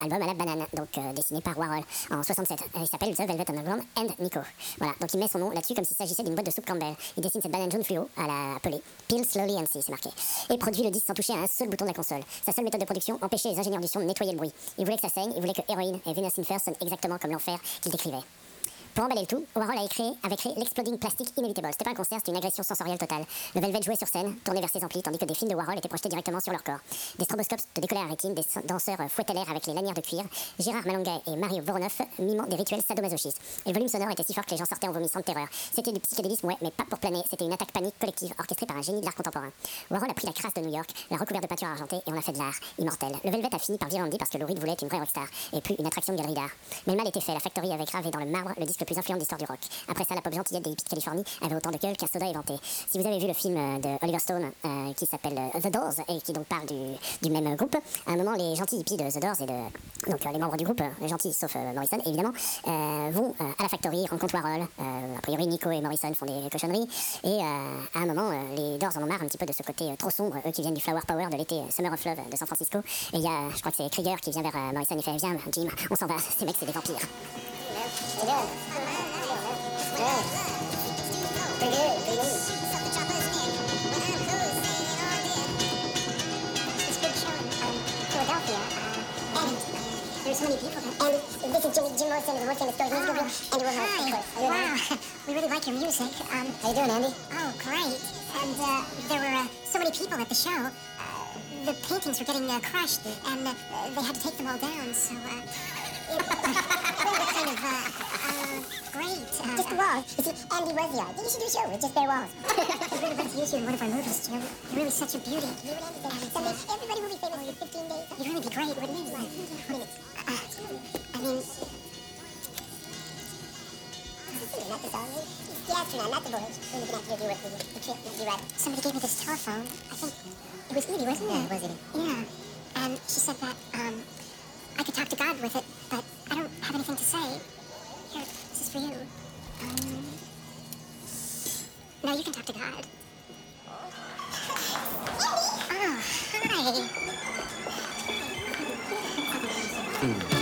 album à la banane, donc dessiné par Warhol en 67. Il s'appelle The Velvet Underground and Nico. Voilà, donc il met son nom là-dessus comme s'il s'agissait d'une boîte de soupe Campbell. Il dessine cette banane jaune fluo à la appelée Peel Slowly and See, c'est marqué. Et produit le disque sans toucher à un seul bouton de la console. Sa seule méthode de production, empêcher les ingénieurs du son de nettoyer le bruit. Il voulait que ça saigne, il voulait que Heroin et Venus in Fur sonnent exactement comme l'enfer qu'il décrivait. Pour emballer le tout, Warhol avait créé l'Exploding Plastic Inevitable. C'était pas un concert, c'était une agression sensorielle totale. Le Velvet jouait sur scène, tourné vers ses amplis, tandis que des films de Warhol étaient projetés directement sur leur corps. Des stroboscopes de décollaient à la rétine, des danseurs fouettaient l'air avec les lanières de cuir, Gérard Malonga et Mario Voronoff mimant des rituels sadomasochistes. Et le volume sonore était si fort que les gens sortaient en vomissant de terreur. C'était du psychédélisme, ouais, mais pas pour planer, c'était une attaque panique collective orchestrée par un génie de l'art contemporain. Warhol a pris la crasse de New York, l'a recouvert de peinture argentée et on a fait de l'art immortel. Le Velvet a fini par violenter parce que Lou Reed voulait être une vraie rockstar et plus une attraction de galerie d'art. Mais le mal était fait, la Factory avait gravé dans le marbre le disque le plus influent de l'histoire du rock. Après ça, la pop gentillette des hippies de Californie avait autant de gueule qu'un soda éventé. Si vous avez vu le film de Oliver Stone qui s'appelle The Doors et qui donc parle du même groupe, à un moment les gentils hippies de The Doors et donc les membres du groupe, les gentils sauf Morrison évidemment, vont à la Factory, rencontrent Warhol, a priori Nico et Morrison font des cochonneries et à un moment les Doors en ont marre un petit peu de ce côté trop sombre, eux qui viennent du Flower Power de l'été Summer of Love de San Francisco, et il y a, je crois que c'est Krieger qui vient vers Morrison et fait viens Jim, on s'en va, ces mecs c'est des vampires. There's so many people there. And this is Jim Morrison, the world famous story. Andy Warhol, of course. Wow, we really like your music. How you doing, Andy? Oh, great. And there were so many people at the show. The paintings were getting crushed, and they had to take them all down, so it was kind of great. Just the walls. You see, Andy was the art. You should do a show with just their walls. We'd really like to use you in one of our movies, Jim. You're really such a beauty. You and Andy, someday everybody will be famous in 15 days. You'd really be great, wouldn't you? I mean... Not the song. It's the astronaut, not the voyage. We're looking after you with the trip. You're right. Somebody gave me this telephone. I think it was Edie, wasn't it? Yeah, it was Edie. Yeah. And she said that I could talk to God with it, but I don't have anything to say. Here, this is for you. No, you can talk to God. Oh, hi.